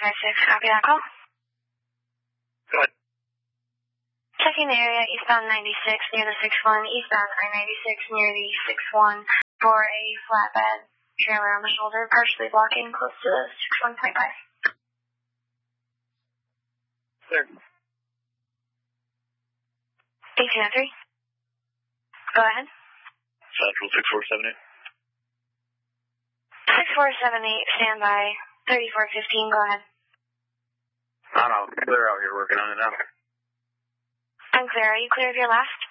copy that call. Go ahead. Checking the area, eastbound 96 near the 61, eastbound I-96 near the 61 for a flatbed trailer on the shoulder, partially blocking close to the 61.5. Sir. 1803. Go ahead. Central 6478. 6478, standby. 3415, go ahead. I don't know. They're out here working on it now. Unclear. Are you clear of your last?